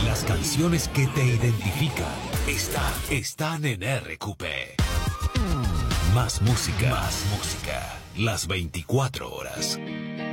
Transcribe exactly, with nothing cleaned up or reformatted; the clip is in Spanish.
Las canciones que te identifican están, están en R Q P. Más música, más música. Las veinticuatro horas.